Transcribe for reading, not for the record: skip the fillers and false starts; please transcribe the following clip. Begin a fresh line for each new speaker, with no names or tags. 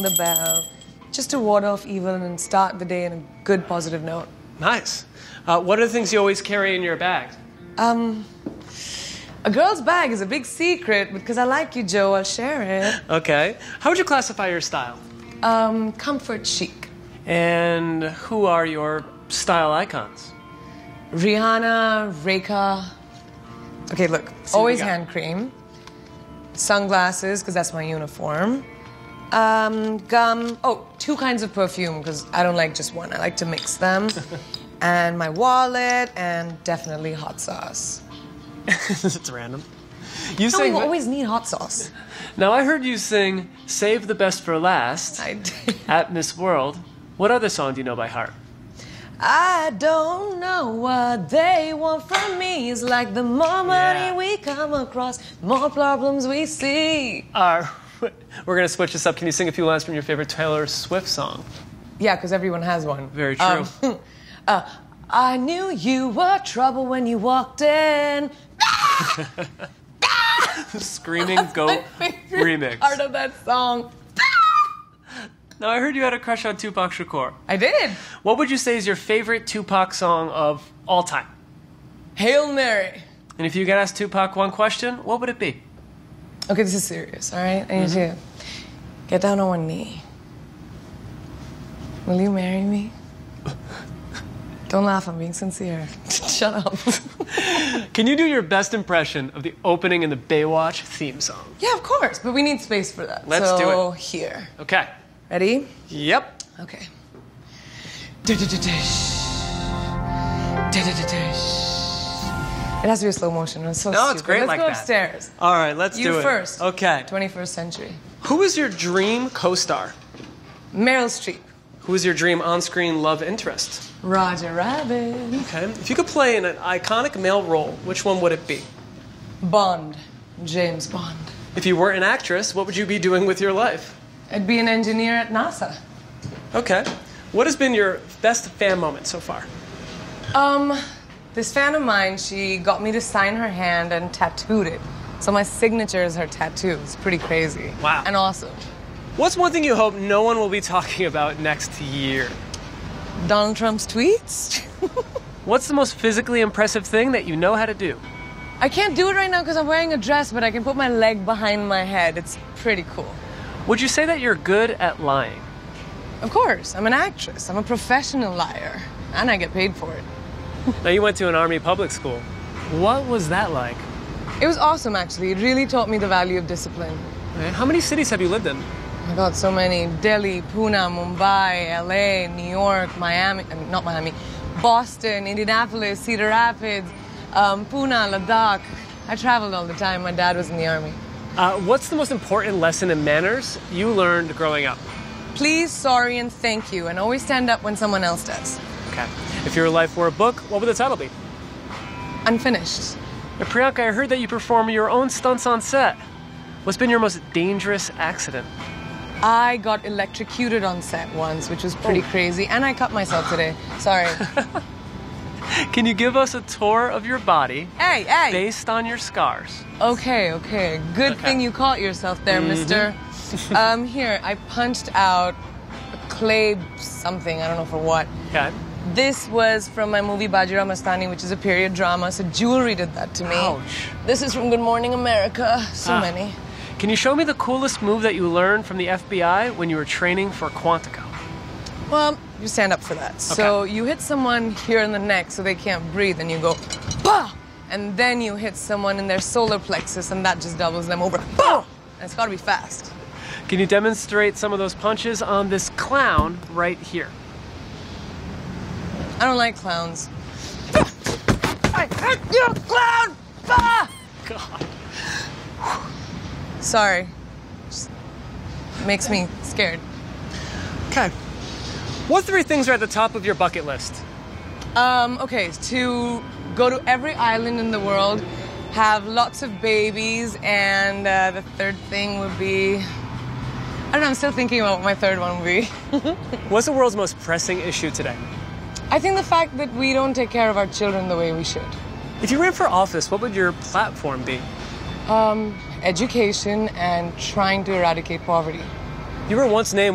the bell, just to ward off evil and start the day in a good, positive note.
Nice. What are the things you always carry in your bag?
A girl's bag is a big secret, but because I like you, Joe, I'll share it.
Okay. How would you classify your style?
Comfort chic.
And who are your style icons?
Rihanna, Reka. Okay, look, always hand cream. Sunglasses, because that's my uniform. Gum. Oh, 2 kinds of perfume, because I don't like just one. I like to mix them. And my wallet, and definitely hot sauce.
It's random. You
No, you always need hot sauce.
Now, I heard you sing Save the Best for Last
I did.
at Miss World. What other song do you know by heart?
I don't know what they want from me. It's like the more money we come across, the more problems we see.
We're going to switch this up. Can you sing a few lines from your favorite Taylor Swift song?
Yeah, because everyone has one.
Very true.
I knew you were trouble when you walked in.
Screaming Goat remix.
Part of that song.
Now, I heard you had a crush on Tupac Shakur.
I did.
What would you say is your favorite Tupac song of all time?
Hail Mary.
And if you could ask Tupac one question, what would it be?
Okay, this is serious, all right? I need you to get down on one knee. Will you marry me? Don't laugh, I'm being sincere. Shut up.
Can you do your best impression of the opening in the Baywatch theme song?
Yeah, of course, but we need space for that.
Let's do it.
So, here.
Okay.
Ready?
Yep.
Okay. It has to be a slow motion. It's so
No, it's
stupid.
great
Let's
like
go
that.
upstairs.
All right, let's do it.
You first.
Okay.
21st century.
Who is your dream co-star?
Meryl Streep.
Who is your dream on-screen love interest?
Roger Rabbit.
Okay. If you could play in an iconic male role, which one would it be?
Bond. James Bond.
If you weren't an actress, what would you be doing with your life?
I'd be an engineer at NASA.
Okay. What has been your best fan moment so far?
This fan of mine, she got me to sign her hand and tattooed it. So my signature is her tattoo. It's pretty crazy.
Wow.
And awesome.
What's one thing you hope no one will be talking about next year?
Donald Trump's tweets?
What's the most physically impressive thing that you know how to do?
I can't do it right now because I'm wearing a dress, but I can put my leg behind my head. It's pretty cool.
Would you say that you're good at lying?
Of course. I'm an actress. I'm a professional liar. And I get paid for it.
Now, you went to an Army public school. What was that like?
It was awesome, actually. It really taught me the value of discipline.
Okay. How many cities have you lived in?
Oh my God, so many. Delhi, Pune, Mumbai, LA, New York, Miami, not Miami, Boston, Indianapolis, Cedar Rapids, Pune, Ladakh. I traveled all the time. My dad was in the Army.
What's the most important lesson in manners you learned growing up?
Please, sorry, and thank you, and always stand up when someone else does.
Okay. If your life were a book, what would the title be?
Unfinished.
Now, Priyanka, I heard that you perform your own stunts on set. What's been your most dangerous accident?
I got electrocuted on set once, which was pretty crazy, and I cut myself today. Sorry.
Can you give us a tour of your body
Hey!
based on your scars?
Okay. Good thing you caught yourself there, mister. Here, I punched out a clay something, I don't know for what.
Okay.
This was from my movie Bajirao Mastani, which is a period drama, so jewelry did that to me.
Ouch.
This is from Good Morning America. So many.
Can you show me the coolest move that you learned from the FBI when you were training for Quantico?
Well, you stand up for that. So you hit someone here in the neck so they can't breathe, and you go, bah! And then you hit someone in their solar plexus, and that just doubles them over. Bah! And it's gotta be fast.
Can you demonstrate some of those punches on this clown right here?
I don't like clowns. I hit you, clown! Bah!
God.
Sorry. Just makes me scared.
Okay. What 3 things are at the top of your bucket list?
Okay, to go to every island in the world, have lots of babies, and the third thing would be... I don't know, I'm still thinking about what my third one would be.
What's the world's most pressing issue today?
I think the fact that we don't take care of our children the way we should.
If you ran for office, what would your platform be?
Education and trying to eradicate poverty.
You were once named